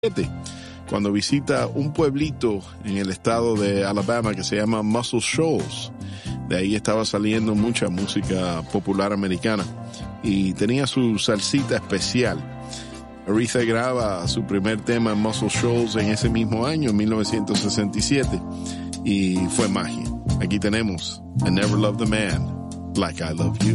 cuando visita un pueblito en el estado de Alabama que se llama Muscle Shoals. De ahí estaba saliendo mucha música popular americana y tenía su salsita especial. Aretha graba su primer tema en Muscle Shoals en ese mismo año, en 1967, y fue magia. Aquí tenemos I Never Loved a Man Like I Love You.